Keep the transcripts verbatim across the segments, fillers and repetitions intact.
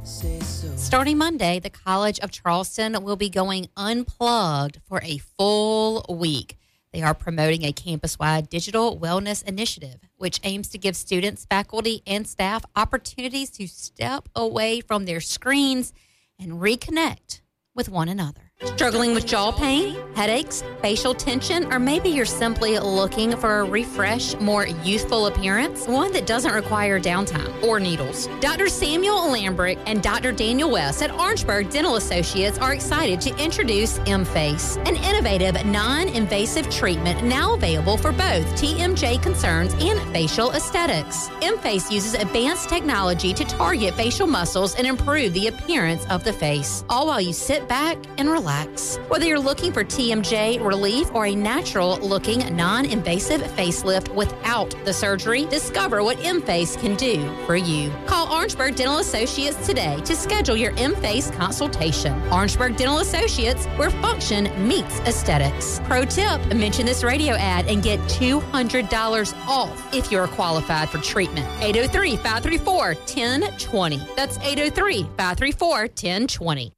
Starting Monday, the College of Charleston will be going unplugged for a full week. They are promoting a campus-wide digital wellness initiative, which aims to give students, faculty, and staff opportunities to step away from their screens and reconnect with one another. Struggling with jaw pain, headaches, facial tension, or maybe you're simply looking for a refresh, more youthful appearance, one that doesn't require downtime or needles. Doctor Samuel Lambrick and Doctor Daniel West at Orangeburg Dental Associates are excited to introduce M-Face, an innovative, non-invasive treatment now available for both T M J concerns and facial aesthetics. M-Face uses advanced technology to target facial muscles and improve the appearance of the face, all while you sit back and relax. Whether you're looking for T M J relief or a natural-looking, non-invasive facelift without the surgery, discover what M-Face can do for you. Call Orangeburg Dental Associates today to schedule your M-Face consultation. Orangeburg Dental Associates, where function meets aesthetics. Pro tip, mention this radio ad and get two hundred dollars off if you're qualified for treatment. eight oh three, five three four, one oh two oh. That's eight oh three, five three four, one oh two oh.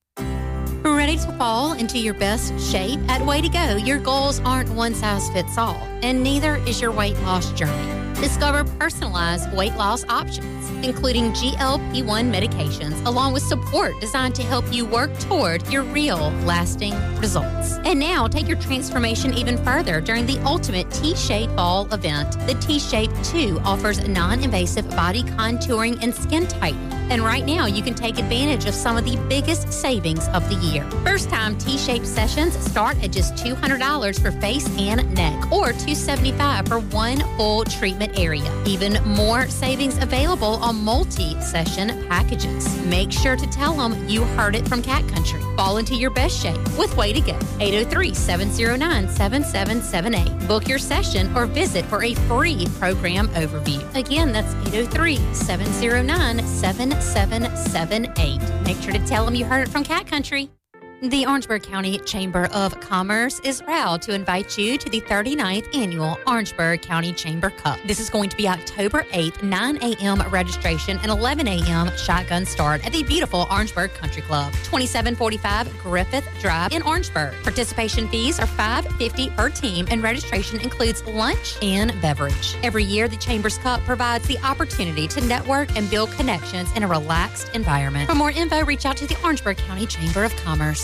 Ready to fall into your best shape? At Way to Go, your goals aren't one size fits all, and neither is your weight loss journey. Discover personalized weight loss options, including G L P one medications, along with support designed to help you work toward your real, lasting results. And now, take your transformation even further during the ultimate T-Shape Fall event. The T-Shape two offers non-invasive body contouring and skin tightening. And right now, you can take advantage of some of the biggest savings of the year. First-time T-Shape sessions start at just two hundred dollars for face and neck, or two hundred seventy-five dollars for one full treatment area. Even more savings available on multi-session packages. Make sure to tell them you heard it from Cat Country. Fall into your best shape with Way to Go. eight oh three, seven oh nine, seven seven seven eight. Book your session or visit for a free program overview. Again, that's eight oh three, seven oh nine, seven seven seven eight. Make sure to tell them you heard it from Cat Country. The Orangeburg County Chamber of Commerce is proud to invite you to the thirty-ninth Annual Orangeburg County Chamber Cup. This is going to be October eighth, nine a.m. registration and eleven a.m. shotgun start at the beautiful Orangeburg Country Club, twenty-seven forty-five Griffith Drive in Orangeburg. Participation fees are five dollars and fifty cents per team, and registration includes lunch and beverage. Every year, the Chamber's Cup provides the opportunity to network and build connections in a relaxed environment. For more info, reach out to the Orangeburg County Chamber of Commerce.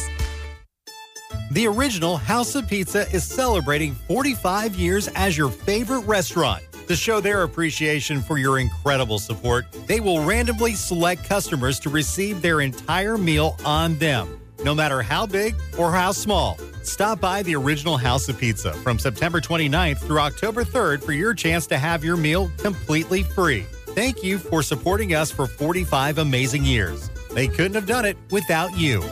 The original House of Pizza is celebrating forty-five years as your favorite restaurant. To show their appreciation for your incredible support, they will randomly select customers to receive their entire meal on them, no matter how big or how small. Stop by the original House of Pizza from September twenty-ninth through October third for your chance to have your meal completely free. Thank you for supporting us for forty-five amazing years. They couldn't have done it without you.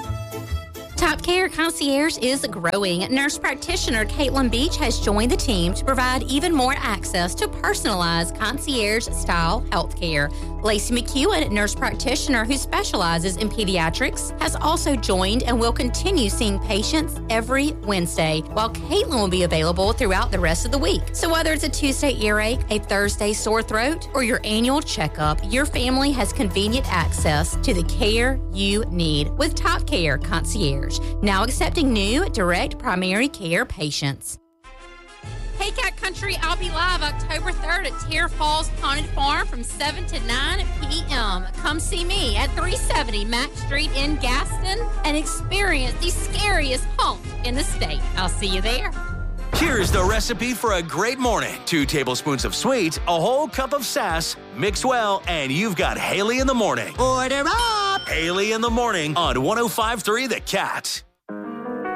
Top Care Concierge is growing. Nurse practitioner Caitlin Beach has joined the team to provide even more access to personalized concierge-style health care. Lacey McEwen, nurse practitioner who specializes in pediatrics, has also joined and will continue seeing patients every Wednesday, while Caitlin will be available throughout the rest of the week. So whether it's a Tuesday earache, a Thursday sore throat, or your annual checkup, your family has convenient access to the care you need with Top Care Concierge, now accepting new direct primary care patients. Hey Cat Country, I'll be live October third at Tear Falls Haunted Farm from seven to nine p.m. Come see me at three seventy Mack Street in Gaston and experience the scariest haunt in the state. I'll see you there. Here's the recipe for a great morning. Two tablespoons of sweet, a whole cup of sass, mix well, and you've got Haley in the Morning. Order up! Haley in the Morning on one oh five point three The Cat.